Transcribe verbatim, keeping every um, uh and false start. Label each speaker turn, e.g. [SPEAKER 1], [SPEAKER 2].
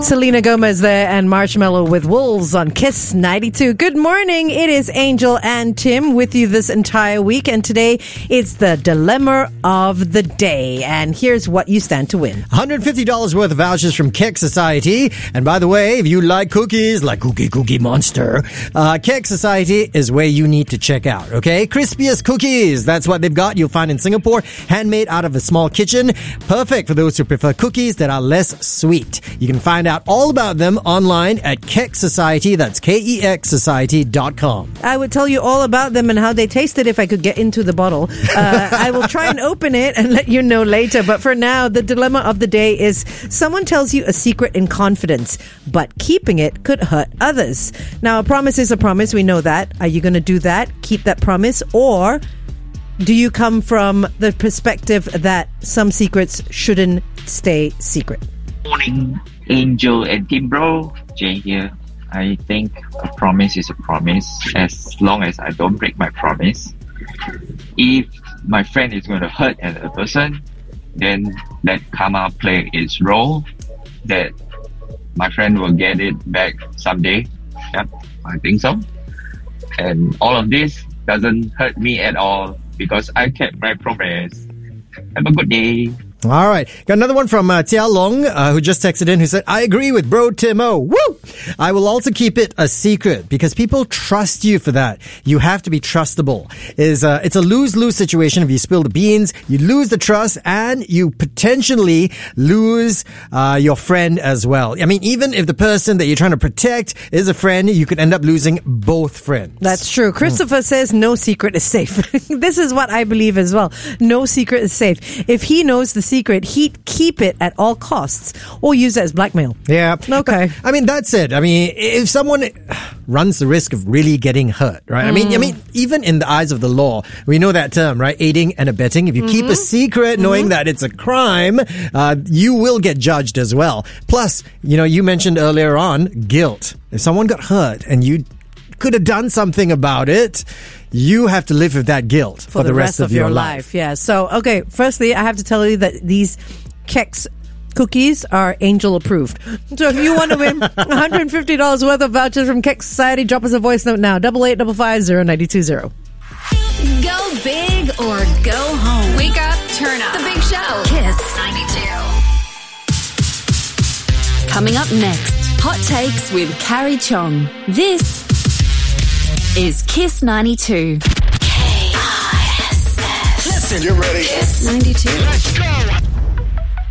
[SPEAKER 1] Selena Gomez there and Marshmello with Wolves on Kiss ninety-two. Good morning. It is Angel and Tim with you this entire week. And today it's the dilemma of the day. And here's what you stand to win.
[SPEAKER 2] one hundred fifty dollars worth of vouchers from Kek Society. And by the way, if you like cookies, like Cookie Cookie Monster, uh, Kek Society is where you need to check out, okay? Crispiest cookies. That's what they've got. You'll find in Singapore. Handmade out of a small kitchen. Perfect for those who prefer cookies that are less sweet. You can find out all about them online at Kek Society. That's K E X Society dot com.
[SPEAKER 1] I would tell you all about them and how they tasted if I could get into the bottle. Uh, I will try and open it and let you know later. But for now, the dilemma of the day is someone tells you a secret in confidence, but keeping it could hurt others. Now, a promise is a promise. We know that. Are you going to do that? Keep that promise? Or do you come from the perspective that some secrets shouldn't stay secret?
[SPEAKER 3] Morning, Angel and Tim Bro. Jay here. I think a promise is a promise as long as I don't break my promise. If my friend is going to hurt another person, then let karma play its role, that my friend will get it back someday. Yep, I think so. And all of this doesn't hurt me at all because I kept my promise. Have a good day.
[SPEAKER 2] All right. Got another one from uh, Tia Long, uh, who just texted in, who said, I agree with bro Timo. Woo! I will also keep it a secret because people trust you for that. You have to be trustable. Is uh, It's a lose-lose situation. If you spill the beans, you lose the trust and you potentially lose uh, your friend as well. I mean, even if the person that you're trying to protect is a friend, you could end up losing both friends.
[SPEAKER 1] That's true. Christopher mm. says no secret is safe. This is what I believe as well. No secret is safe. If he knows the secret, he'd keep it at all costs or use it as blackmail.
[SPEAKER 2] Yeah.
[SPEAKER 1] Okay.
[SPEAKER 2] I mean, that's it. I mean, if someone runs the risk of really getting hurt, right? Mm. I mean, I mean, even in the eyes of the law, we know that term, right? Aiding and abetting. If you mm-hmm. keep a secret knowing mm-hmm. that it's a crime, uh, you will get judged as well. Plus, you know, you mentioned earlier on guilt. If someone got hurt and you could have done something about it, you have to live with that guilt for, for the, the rest, rest of, of your, your life. life.
[SPEAKER 1] Yeah. So, okay, firstly, I have to tell you that these Keks cookies are angel approved. So if you want to win one hundred fifty dollars worth of vouchers from Kek Society, drop us a voice note now. Double eight double five zero ninety two zero.
[SPEAKER 4] Go big or go home. Wake up, turn up. The Big Show. Kiss ninety-two. Coming up next, Hot Takes with Carrie Chong. This is Kiss ninety-two. K I S S.
[SPEAKER 5] Listen, you're ready.
[SPEAKER 4] Kiss ninety-two.
[SPEAKER 5] Let's go.